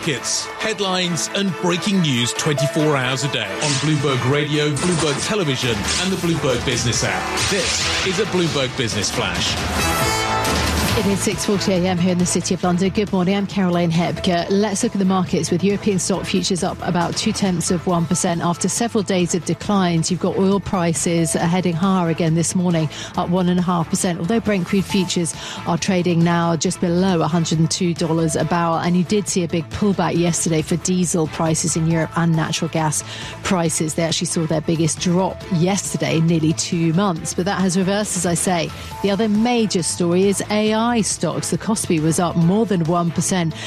markets, headlines and breaking news 24 hours a day on Bloomberg Radio, Bloomberg Television and the Bloomberg Business app. This is a Bloomberg Business Flash. It is 6:40am here in the City of London. Good morning, I'm Caroline Hebke. Let's look at the markets with European stock futures up about 0.2% after several days of declines. You've got oil prices heading higher again this morning, up 1.5%, although Brent crude futures are trading now just below $102 a barrel. And you did see a big pullback yesterday for diesel prices in Europe and natural gas prices. They actually saw their biggest drop yesterday in nearly 2 months. But that has reversed, as I say. The other major story is AI stocks. The Kospi was up more than 1%.